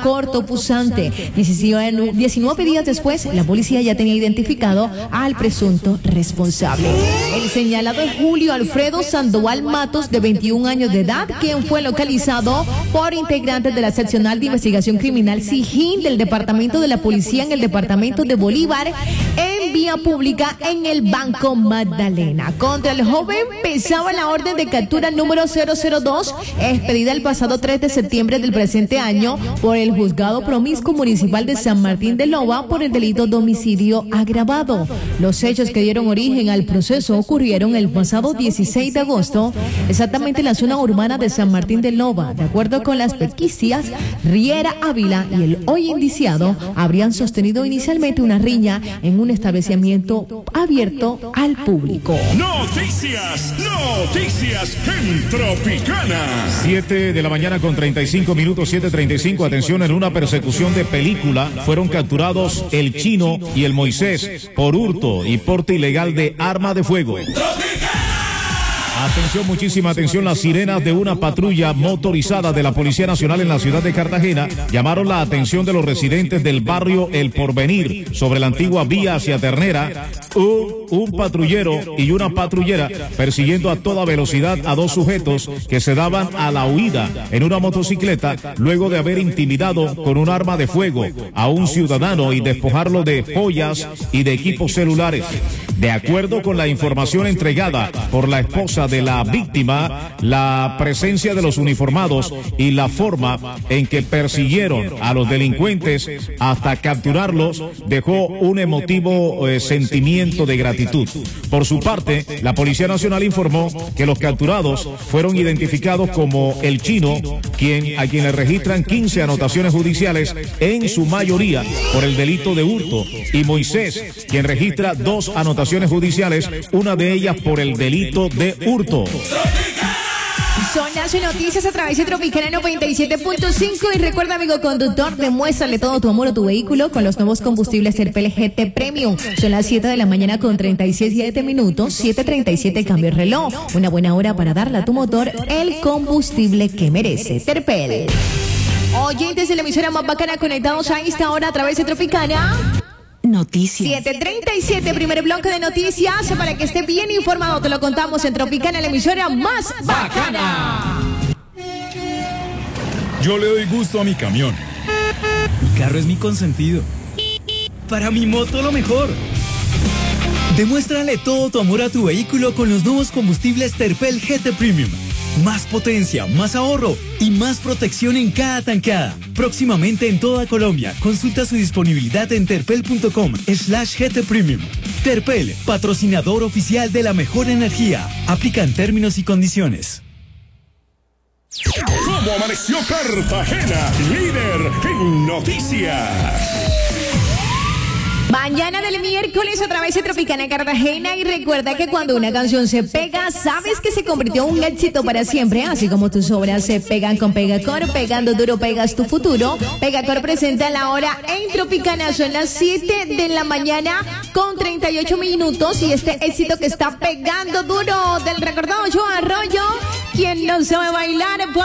cortopusante. 19 días después, la policía ya tenía identificado al presunto responsable. El señalado es Julio Alfredo Sandoval Matos, de 21 años de edad, quien fue localizado por integrantes de la seccional de investigación criminal SIGIN del departamento de la policía en el departamento de Bolívar, en vía pública en el Banco Magdalena. Contra el joven pesaba la orden de captura número 002, expedida el pasado 3 de septiembre del presente año por el Juzgado Promiscuo Municipal de San Martín de Loba por el delito de homicidio agravado. Los hechos que dieron origen al proceso ocurrieron el pasado 16 de agosto, exactamente en la zona urbana de San Martín de Loba. De acuerdo con las pericias, Riera Ávila y el hoy indiciado habrían sostenido inicialmente una riña en un establecimiento abierto al público. Noticias en Tropicana. 7 de la mañana con 35 minutos, 7:35. Atención, en una persecución de película fueron capturados el Chino y el Moisés por hurto y porte ilegal de arma de fuego. Atención, muchísima atención, las sirenas de una patrulla motorizada de la Policía Nacional en la ciudad de Cartagena llamaron la atención de los residentes del barrio El Porvenir sobre la antigua vía hacia Ternera. Un patrullero y una patrullera persiguiendo a toda velocidad a dos sujetos que se daban a la huida en una motocicleta luego de haber intimidado con un arma de fuego a un ciudadano y despojarlo de joyas y de equipos celulares. De acuerdo con la información entregada por la esposa de la víctima, la presencia de los uniformados y la forma en que persiguieron a los delincuentes hasta capturarlos dejó un emotivo sentimiento de gratitud. Por su parte, la Policía Nacional informó que los capturados fueron identificados como el Chino, a quien le registran 15 anotaciones judiciales, en su mayoría por el delito de hurto, y Moisés, quien registra 2 anotaciones judiciales, una de ellas por el delito de hurto. Son las noticias a través de Tropicana 97.5 y recuerda, amigo conductor, demuéstrale todo tu amor a tu vehículo con los nuevos combustibles Terpel GT Premium. Son las 7 de la mañana con 37 minutos, 7:37 cambio el reloj. Una buena hora para darle a tu motor el combustible que merece. Terpel. Oyentes de la emisora más bacana conectados a esta hora a través de Tropicana. Noticias. 7:37, primer bloque de noticias. Para que esté bien informado, te lo contamos en Tropicana, la emisora más bacana. Yo le doy gusto a mi camión. Mi carro es mi consentido. Para mi moto, lo mejor. Demuéstrale todo tu amor a tu vehículo con los nuevos combustibles Terpel GT Premium. Más potencia, más ahorro y más protección en cada tankada. Próximamente en toda Colombia. Consulta su disponibilidad en terpel.com/GT Premium. Terpel, patrocinador oficial de la mejor energía. Aplican términos y condiciones. ¿Cómo amaneció Cartagena? Líder en noticias. Mañana del miércoles a través de Tropicana Cartagena, y recuerda que cuando una canción se pega, sabes que se convirtió en un éxito para siempre, así como tus obras se pegan con Pegacor. Pegando duro pegas tu futuro. Pegacor presenta la hora en Tropicana. Son las 7 de la mañana con 38 minutos y este éxito que está pegando duro del recordado Joe Arroyo, quien no sabe bailar.